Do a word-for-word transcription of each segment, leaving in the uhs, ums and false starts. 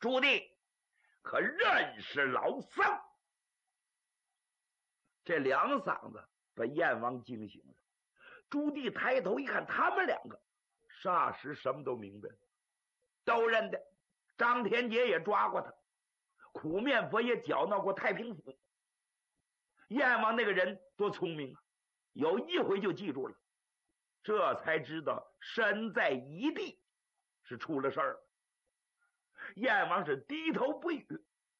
朱棣可认识老僧？这两嗓子把燕王惊醒了。朱棣抬头一看，他们两个霎时什么都明白了，都认得。张天杰也抓过他，苦面佛也搅闹过太平府。燕王那个人多聪明啊，有一回就记住了，这才知道身在一地是出了事儿了。燕王是低头不语。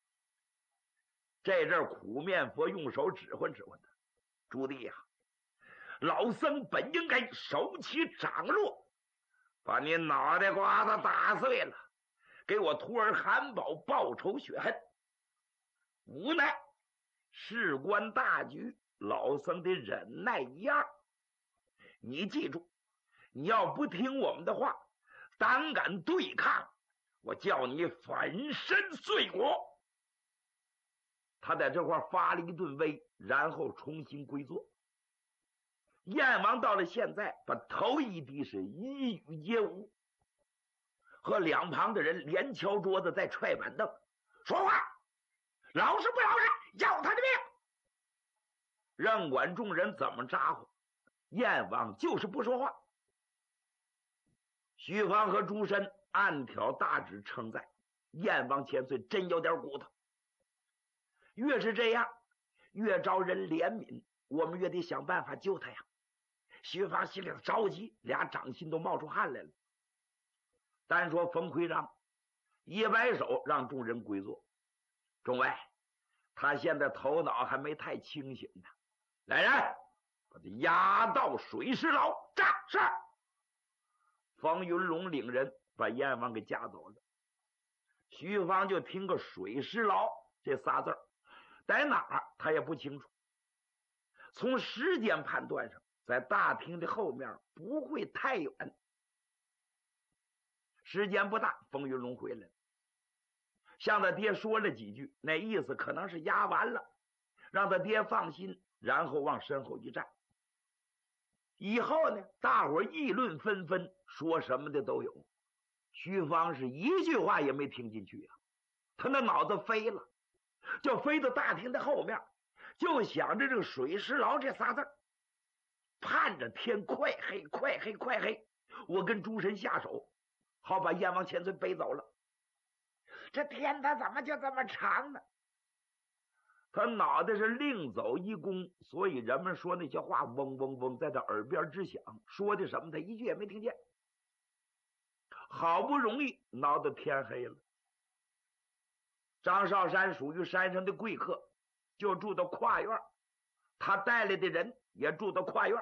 这阵苦面佛用手指挥指挥他，朱棣呀、啊，老僧本应该手起掌落，把你脑袋瓜子打碎了，给我徒儿韩宝报仇雪恨。无奈事关大局，老僧得忍耐一二。你记住，你要不听我们的话，胆敢对抗，我叫你粉身碎骨。他在这块发了一顿威，然后重新归坐。燕王到了现在，把头一低，是一语皆无，和两旁的人连敲桌子，再踹板凳。说话，老实不老实，要他的命。任管众人怎么咋呼，燕王就是不说话。徐芳和朱深暗挑大指称赞燕王千岁真有点骨头。越是这样，越招人怜悯，我们越得想办法救他呀。徐芳心里着急，俩掌心都冒出汗来了。单说冯奎章一摆手，让众人归坐。众位，他现在头脑还没太清醒呢。来人，把他押到水师牢。扎是。冯云龙领人把燕王给架走了。徐芳就听个水师牢这仨字儿，在哪儿他也不清楚。从时间判断上，在大厅的后面不会太远。时间不大，冯云龙回来了，向他爹说了几句，那意思可能是押完了，让他爹放心，然后往身后一站。以后呢，大伙议论纷纷，说什么的都有。徐芳是一句话也没听进去啊，他那脑子飞了，就飞到大厅的后面，就想着这个水师牢这仨字儿，盼着天快黑快黑快黑，我跟诸神下手，好把燕王千岁背走了。这天他怎么就这么长呢？他脑袋是另走一弓，所以人们说那些话嗡嗡嗡在他耳边直响，说的什么他一句也没听见。好不容易闹得天黑了，张少山属于山上的贵客，就住到跨院，他带来的人也住到跨院。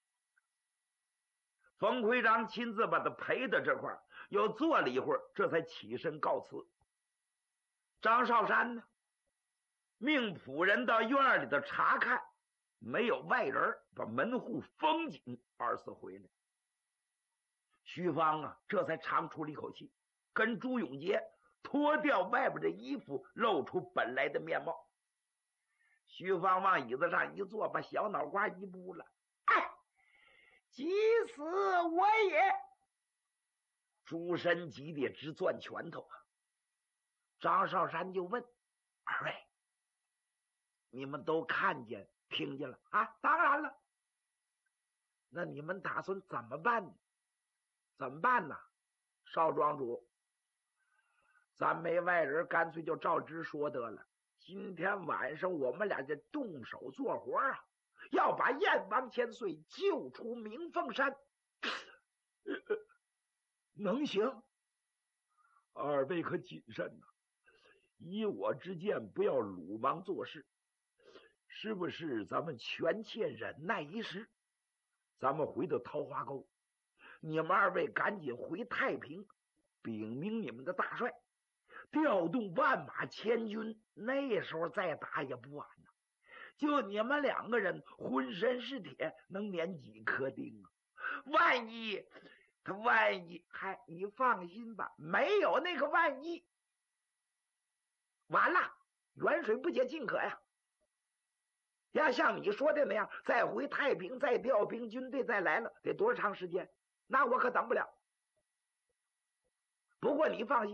冯奎章亲自把他陪到这块，又坐了一会儿，这才起身告辞。张少山呢，命仆人到院里头查看，没有外人，把门户封紧，二次回来。徐芳啊，这才长出了一口气，跟朱永杰脱掉外边的衣服，露出本来的面貌。徐芳往椅子上一坐，把小脑瓜一拨了，哎，急死我也！朱深急得直攥拳头啊！张少山就问二位，你们都看见听见了啊？当然了。那你们打算怎么办呢？怎么办呢？少庄主，咱没外人，干脆就照直说得了。今天晚上我们俩就动手做活啊，要把燕王千岁救出明凤山。呃呃、能行？二位可谨慎呐、啊，依我之见，不要鲁莽做事。是不是咱们权且忍耐一时？咱们回到桃花沟，你们二位赶紧回太平，禀明你们的大帅，调动万马千军，那时候再打也不晚呢。就你们两个人浑身是铁，能碾几颗钉啊？万一他万一，嗨，你放心吧，没有那个万一。完了，远水不解近渴呀。要像你说的那样，再回太平，再调兵军队，再来了，得多长时间？那我可等不了。不过你放心，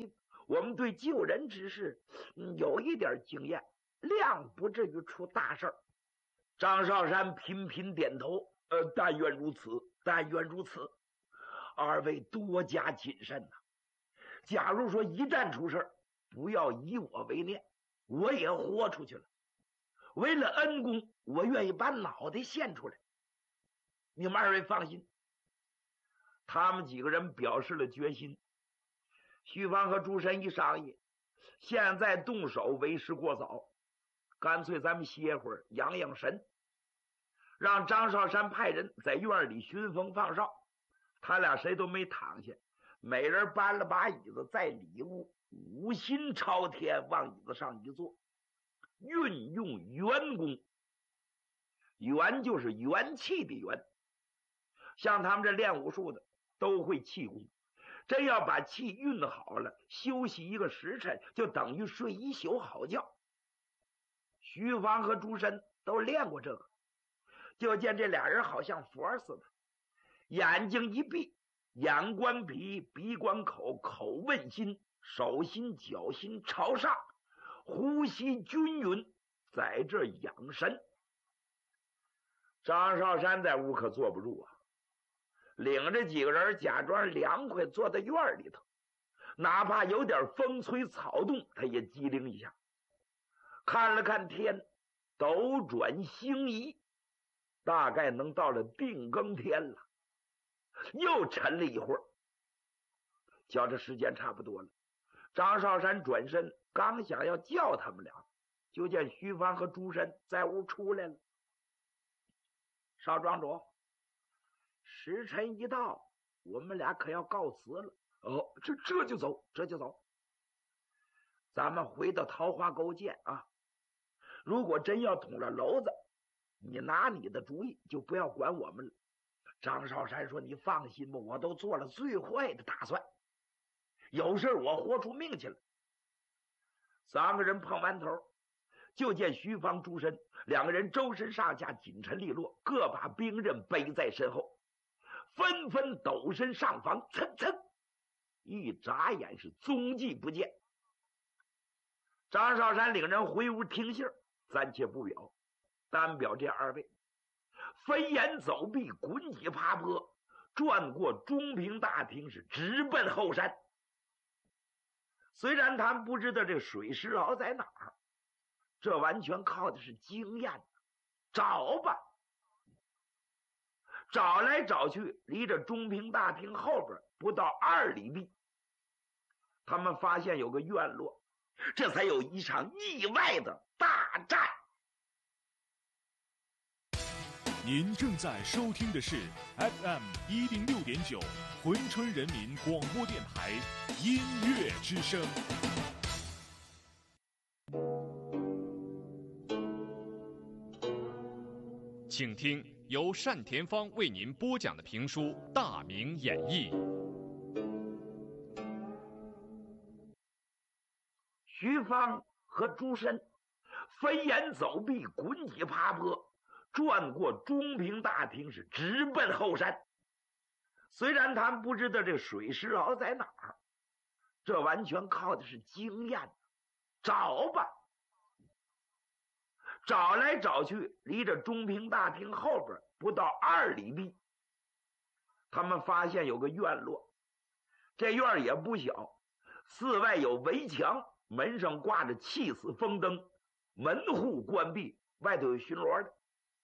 我们对救人之事、嗯、有一点经验，量不至于出大事儿。张少山频频点头，呃，但愿如此，但愿如此。二位多加谨慎呐、啊！假如说一旦出事，不要以我为念，我也豁出去了。为了恩公，我愿意把脑袋献出来。你们二位放心。他们几个人表示了决心。徐芳和朱神一商议，现在动手为时过早，干脆咱们歇会儿养养神，让张少山派人在院里巡风放哨。他俩谁都没躺下，每人搬了把椅子在里屋，五心朝天往椅子上一坐，运用元功。元就是元气的元，像他们这练武术的都会气功，真要把气运好了，休息一个时辰就等于睡一宿好觉。徐芳和朱深都练过这个，就见这俩人好像佛似的，眼睛一闭，眼观鼻，鼻观口，口问心，手心脚心朝上，呼吸均匀，在这养神。张少山在屋可坐不住啊，领着几个人假装凉快，坐在院里头，哪怕有点风吹草动，他也机灵一下。看了看天，斗转星移，大概能到了定更天了。又沉了一会儿，觉着时间差不多了。张少山转身刚想要叫他们俩，就见徐芳和朱深在屋出来了。少庄主，时辰一到，我们俩可要告辞了。哦，这这就走，这就走。咱们回到桃花沟见啊！如果真要捅了娄子，你拿你的主意，就不要管我们了。张少山说：“你放心吧，我都做了最坏的打算，有事我豁出命去了。”三个人碰完头，就见徐芳、朱深两个人周身上下紧沉利落，各把兵刃背在身后，纷纷抖身上房，蹭蹭，一眨眼是踪迹不见。张少山领人回屋听信，暂且不表，单表这二位飞檐走壁，滚几爬坡，转过中平大厅，是直奔后山。虽然他们不知道这水石牢在哪儿，这完全靠的是经验，找吧。找来找去，离着中平大厅后边不到二里地，他们发现有个院落，这才有一场意外的大战。 您正在收听的是 F M 一零六点九珲春人民广播电台音乐之声。请听由单田芳为您播讲的评书《大明演义》。 徐芳和朱深飞檐走壁，滚几爬坡，转过中平大厅，是直奔后山。虽然他们不知道这水石牢在哪儿，这完全靠的是经验，找吧。找来找去，离着中平大厅后边不到二里地，他们发现有个院落，这院也不小，四外有围墙，门上挂着气死风灯，门户关闭，外头有巡逻的。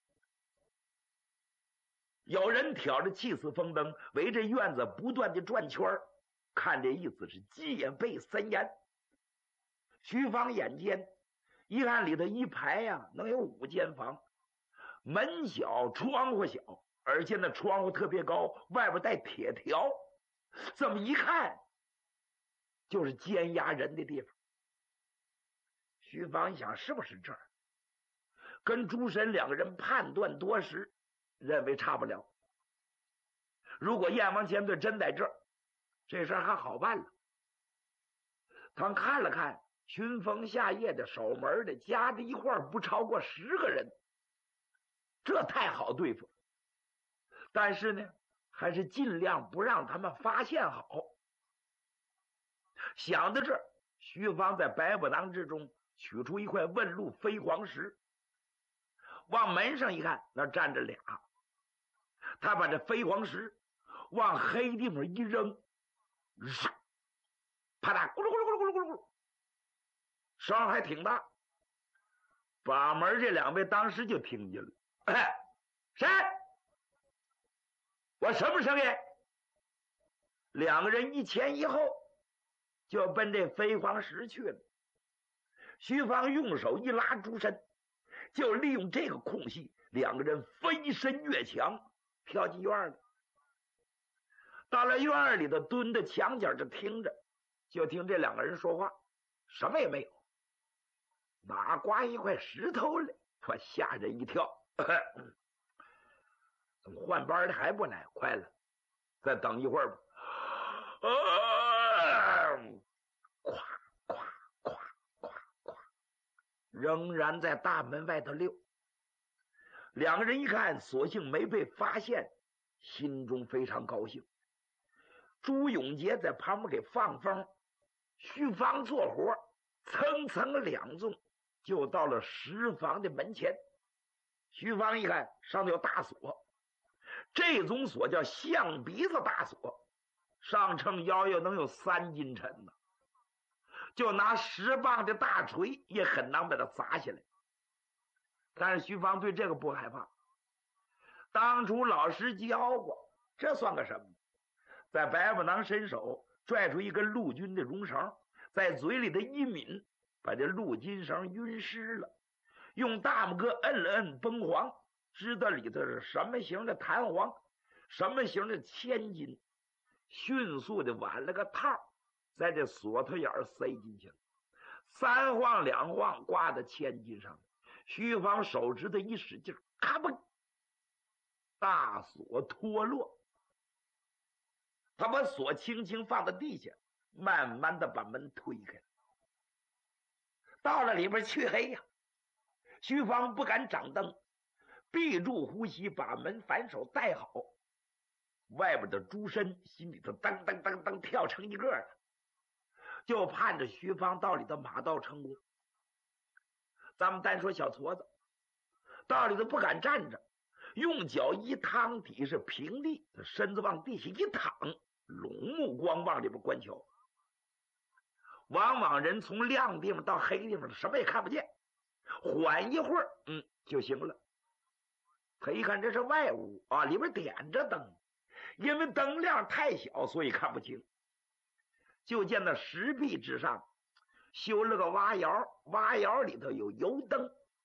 有人挑着气死风灯围着院子不断的转圈，看这意思是戒备森严。徐芳眼尖，一看里头一排呀、啊，能有五间房，门小窗户小，而且那窗户特别高，外边带铁条，这么一看就是监押人的地方。徐芳一想，是不是这儿？跟朱深两个人判断多时，认为差不了。如果燕王千岁真在这儿，这事儿还好办了。他看了看巡风下夜的守门的，加在一块儿不超过十个人，这太好对付。但是呢，还是尽量不让他们发现好。 想到这儿，徐芳在百宝囊之中取出一块问路飞黄石，往门上一看，那站着俩。他把这飞黄石往黑地方一扔，啪嗒，咕噜咕噜咕噜咕噜咕噜咕噜，声还挺大。把门这两位当时就听见了。哎，谁？我什么声音？两个人一前一后就奔这飞黄石去了。徐芳用手一拉猪身，就利用这个空隙，两个人飞身越墙，跳进院里。到了院里头，蹲在墙角这听着，就听这两个人说话，什么也没有，哪刮一块石头来，我吓人一跳。怎么换班的还不来？快了，再等一会儿吧。啊！咵咵咵咵咵，仍然在大门外头溜。两个人一看，索性没被发现，心中非常高兴。朱永杰在旁边给放风，徐芳做活，蹭蹭两纵就到了石房的门前。徐芳一看上头有大锁，这种锁叫象鼻子大锁，上称腰要能有三斤沉呢，就拿十磅的大锤也很难把它砸下来。但是徐芳对这个不害怕，当初老师教过，这算个什么？在百宝囊伸手拽出一根陆军的绒绳，在嘴里的一抿，把这陆金绳晕湿了，用大拇哥摁了摁崩黄，知道里头是什么型的弹簧，什么型的千斤，迅速的挽了个套，在这锁头眼塞进去了，三晃两晃挂在千斤上。徐芳手指头一使劲，咔嘣，大锁脱落。他把锁轻轻放在地下，慢慢的把门推开。到了里边黢黑呀，徐芳不敢掌灯，闭住呼吸，把门反手带好。外边的猪身心里头噔噔噔噔跳成一个了，就盼着徐芳到里头马到成功。咱们单说小矬子，到里头不敢站着，用脚一趟底是平地，他身子往地下一躺，拢目光往里边观瞧。往往人从亮地方到黑地方什么也看不见，缓一会儿嗯就行了。他一看这是外屋啊，里边点着灯，因为灯亮太小，所以看不清。就见那石壁之上修了个挖窑，挖窑里头有油灯，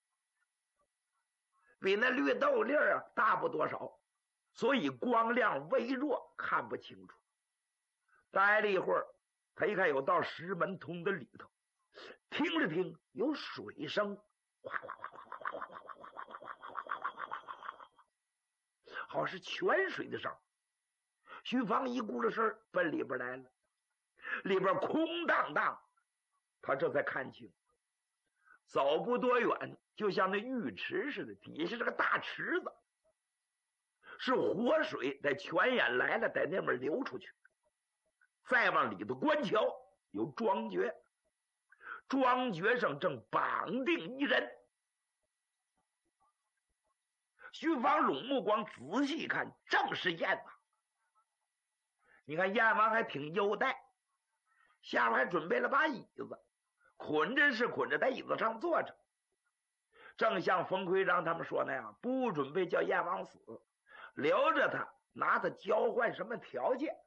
比那绿豆粒啊大不多少，所以光亮微弱，看不清楚。待了一会儿，他一看有道石门通在里头，听着听有水声，哗哗哗哗哗哗哗哗哗哗哗哗哗哗哗哗，好是泉水的声。徐芳一顾着身奔里边来了，里边空荡荡，他这才看清，走不多远，就像那浴池似的，底下是个大池子，是活水在泉眼来了，在那边流出去。再往里头观瞧，有庄爵，庄爵上正绑定一人。徐芳拢目光仔细看，正是燕王。你看燕王还挺优待，下边还准备了把椅子，捆着是捆着在椅子上坐着，正像冯奎章他们说那样，不准备叫燕王死，留着他，拿他交换什么条件。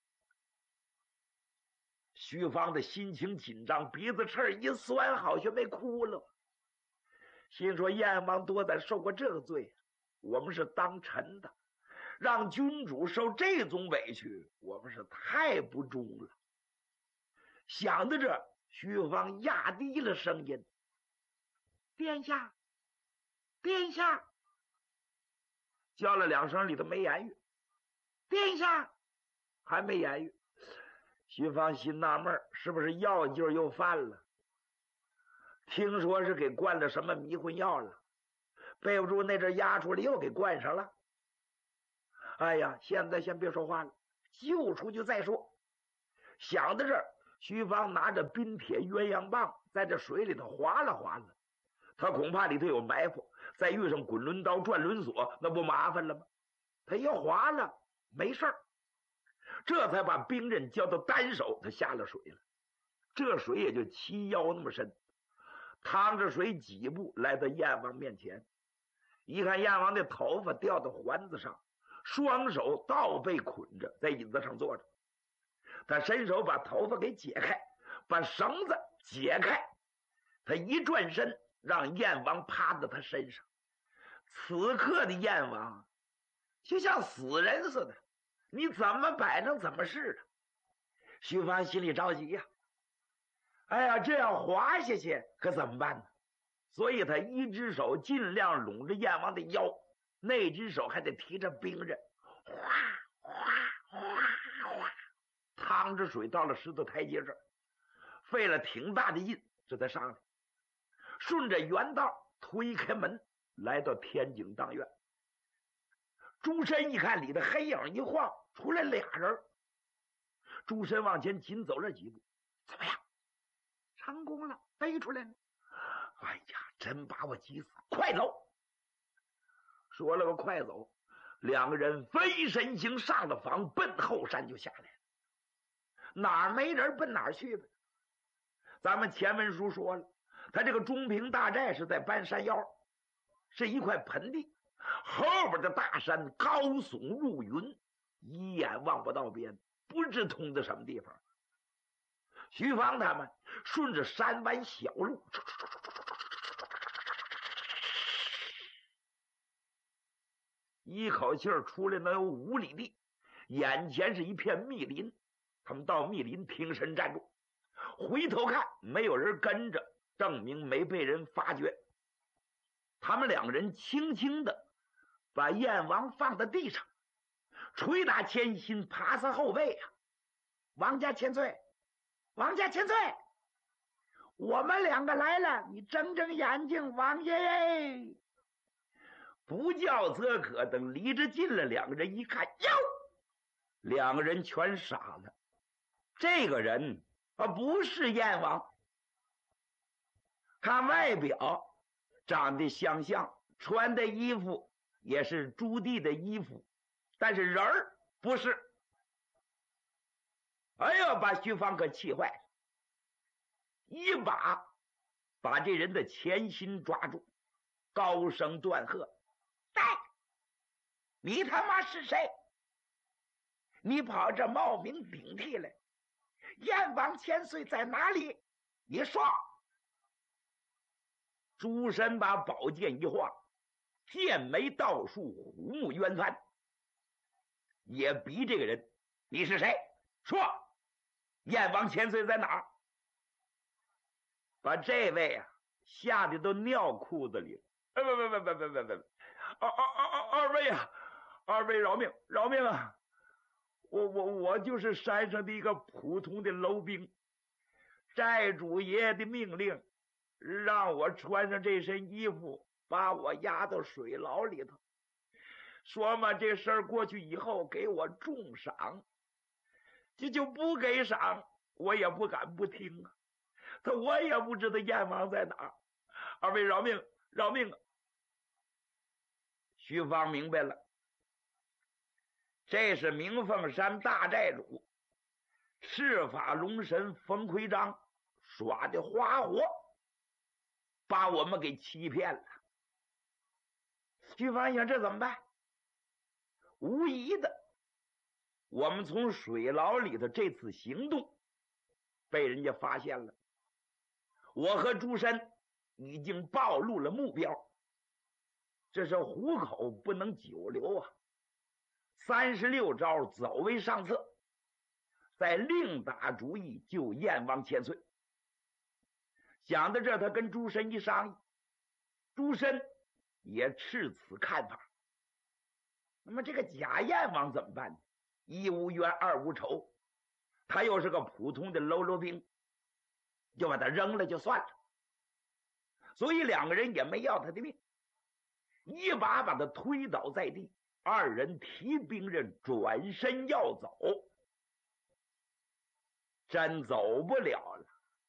徐芳的心情紧张，鼻子刺一酸，好像没哭了，心说燕王多咱受过这个罪，我们是当臣的，让君主受这种委屈，我们是太不忠了。想到这，徐芳压低了声音：“殿下，殿下！”叫了两声，里头没言语。殿下，还没言语。徐芳心纳闷，是不是药劲又犯了？听说是给灌了什么迷魂药了，背不住那阵压出来又给灌上了。哎呀，现在先别说话了，救出去再说。想到这儿， 徐芳拿着冰铁鸳鸯棒在这水里头划拉划拉，他恐怕里头有埋伏，再遇上滚轮刀转轮锁，那不麻烦了吗？他一划拉没事儿，这才把兵刃交到单手，他下了水了。这水也就齐腰那么深，趟着水几步来到燕王面前，一看燕王的头发掉到环子上，双手倒背捆着在椅子上坐着，他伸手把头发给解开，把绳子解开，他一转身让燕王趴在他身上。此刻的燕王就像死人似的，你怎么摆弄怎么是啊。徐芳心里着急呀、啊，哎呀，这样滑下去可怎么办呢？所以他一只手尽量拢着燕王的腰，那只手还得提着兵刃，哗哗哗哗，趟着水到了石头台阶这儿，费了挺大的劲，这才上来，顺着原道推开门，来到天井当院。朱深一看里的黑影一晃，出来俩人。朱深往前紧走了几步，怎么样？成功了，背出来了。哎呀，真把我急死！快走！说了个快走，两个人飞身行上了房，奔后山就下来了。哪儿没人奔哪儿去吧。咱们前文书说了，他这个中平大寨是在半山腰，是一块盆地，后边的大山高耸入云，一眼望不到边，不知通到什么地方。徐芳他们顺着山湾小路，一口气儿出来能有五里地，眼前是一片密林。他们到密林停身站住，回头看没有人跟着，证明没被人发觉。他们两个人轻轻的把燕王放在地上，捶打前心，爬上后背啊！王家千岁，王家千岁，我们两个来了，你睁睁眼睛，王爷！不叫则可，等离着近了，两个人一看，哟，两个人全傻了。这个人啊，不是燕王。看外表长得相像，穿的衣服也是朱棣的衣服，但是人儿不是。哎呀，把徐芳可气坏了，一把把这人的前心抓住，高声断喝：“哎，你他妈是谁？你跑这冒名顶替来？燕王千岁在哪里？你说！”朱深把宝剑一晃，剑眉倒竖，虎目圆翻，也逼这个人：“你是谁？说，燕王千岁在哪儿？”把这位啊吓得都尿裤子里了。哎，不不不不不不不，二二二二二位啊，二位饶命饶命啊！我我我就是山上的一个普通的楼兵，寨主爷的命令让我穿上这身衣服，把我押到水牢里头，说嘛这事儿过去以后给我重赏，这就不给赏我也不敢不听啊。他我也不知道燕王在哪儿，二位饶命饶命啊！徐芳明白了，这是明凤山大寨主赤发龙神冯奎章耍的花活，把我们给欺骗了。徐芳想这怎么办？无疑的，我们从水牢里头这次行动被人家发现了，我和朱深已经暴露了目标，这是虎口不能久留啊！三十六招走为上策，再另打主意救燕王千岁。想到这，他跟朱深一商议，朱深也持此看法。那么这个假燕王怎么办呢？一无冤二无仇，他又是个普通的喽啰兵，就把他扔了就算了。所以两个人也没要他的命，一把把他推倒在地，二人提兵刃转身要走。 真走不了了。